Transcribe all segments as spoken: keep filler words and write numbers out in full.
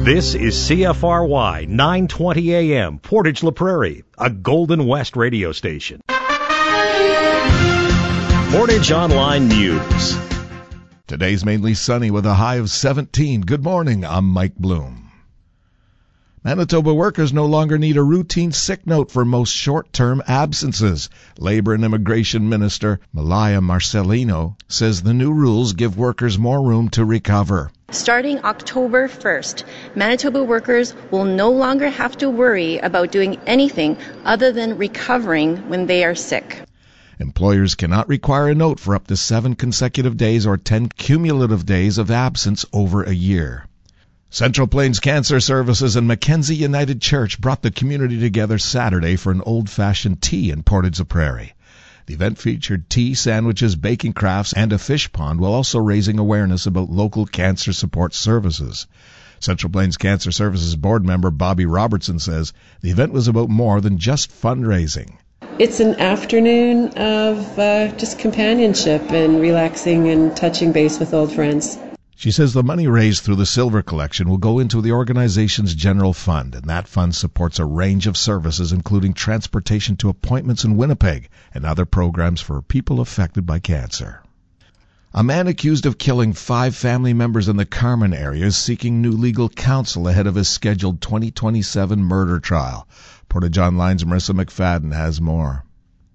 This is C F R Y nine twenty A M, Portage La Prairie, a Golden West radio station. Portage Online News. Today's mainly sunny with a high of seventeen. Good morning, I'm Mike Bloom. Manitoba workers no longer need a routine sick note for most short-term absences. Labour and Immigration Minister Malaya Marcelino says the new rules give workers more room to recover. Starting October first, Manitoba workers will no longer have to worry about doing anything other than recovering when they are sick. Employers cannot require a note for up to seven consecutive days or ten cumulative days of absence over a year. Central Plains Cancer Services and Mackenzie United Church brought the community together Saturday for an old-fashioned tea in Portage La Prairie. The event featured tea, sandwiches, baking crafts, and a fish pond, while also raising awareness about local cancer support services. Central Plains Cancer Services board member Bobby Robertson says the event was about more than just fundraising. It's an afternoon of uh, just companionship and relaxing and touching base with old friends. She says the money raised through the Silver Collection will go into the organization's general fund, and that fund supports a range of services, including transportation to appointments in Winnipeg and other programs for people affected by cancer. A man accused of killing five family members in the Carman area is seeking new legal counsel ahead of his scheduled twenty twenty-seven murder trial. Portage Online's Marissa McFadden has more.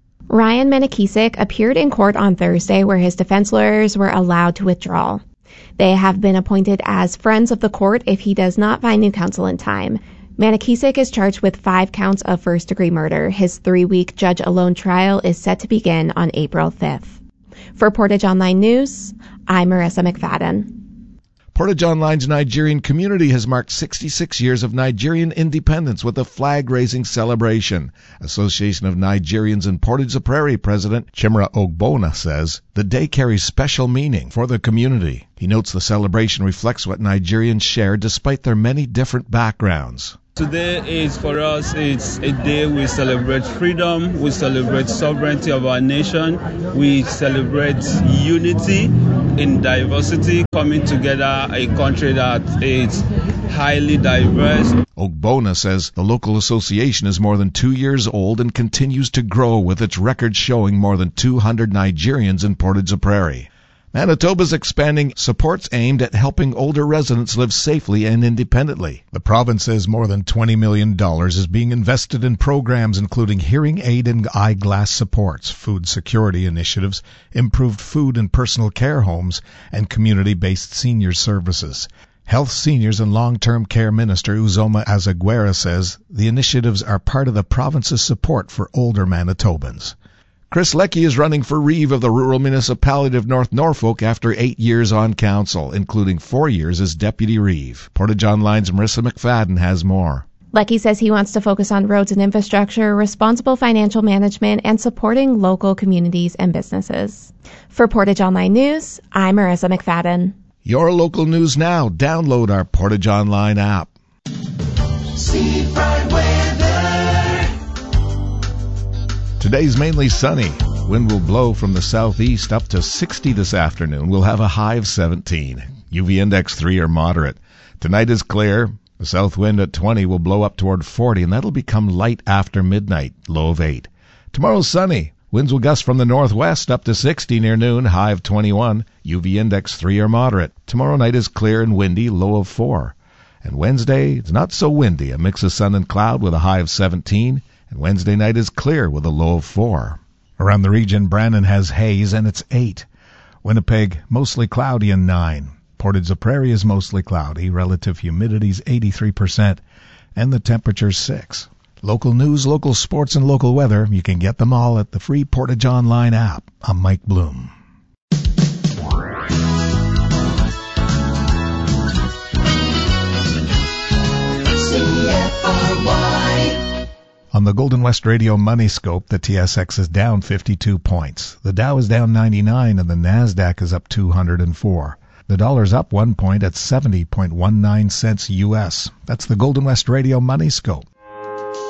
Ryan Menakisik appeared in court on Thursday where his defense lawyers were allowed to withdraw. They have been appointed as friends of the court if he does not find new counsel in time. Menakisik is charged with five counts of first-degree murder. His three-week judge-alone trial is set to begin on April fifth. For Portage Online News, I'm Marissa McFadden. Portage Online's Nigerian community has marked sixty-six years of Nigerian independence with a flag-raising celebration. Association of Nigerians in Portage La Prairie President Chimra Ogbona says the day carries special meaning for the community. He notes the celebration reflects what Nigerians share despite their many different backgrounds. Today is, for us, it's a day we celebrate freedom, we celebrate sovereignty of our nation, we celebrate unity in diversity, coming together, a country that is highly diverse. Ogbona says the local association is more than two years old and continues to grow, with its record showing more than two hundred Nigerians in Portage La Prairie. Manitoba's expanding supports aimed at helping older residents live safely and independently. The province says more than twenty million dollars is being invested in programs including hearing aid and eyeglass supports, food security initiatives, improved food and personal care homes, and community-based senior services. Health, Seniors and Long-Term Care Minister Uzoma Azaguera says the initiatives are part of the province's support for older Manitobans. Chris Leckie is running for Reeve of the Rural Municipality of North Norfolk after eight years on council, including four years as Deputy Reeve. Portage Online's Marissa McFadden has more. Leckie says he wants to focus on roads and infrastructure, responsible financial management, and supporting local communities and businesses. For Portage Online News, I'm Marissa McFadden. Your local news now. Download our Portage Online app. Seafront weather. Today's mainly sunny. Wind will blow from the southeast up to sixty this afternoon. We'll have a high of seventeen. U V index three or moderate. Tonight is clear. The south wind at twenty will blow up toward forty, and that'll become light after midnight, low of eight. Tomorrow's sunny. Winds will gust from the northwest up to sixty near noon, high of twenty-one. U V index three or moderate. Tomorrow night is clear and windy, low of four. And Wednesday, it's not so windy, a mix of sun and cloud with a high of seventeen. And Wednesday night is clear with a low of four. Around the region, Brandon has haze and it's eight. Winnipeg, mostly cloudy and nine. Portage La Prairie is mostly cloudy. Relative humidity is eighty-three percent. And the temperature's six. Local news, local sports, and local weather, you can get them all at the free Portage Online app. I'm Mike Bloom. C F R Y. On the Golden West Radio Money Scope, the T S X is down fifty-two points. The Dow is down ninety-nine and the NASDAQ is up two hundred four. The dollar's up one point at seventy point one nine cents U S. That's the Golden West Radio Money Scope.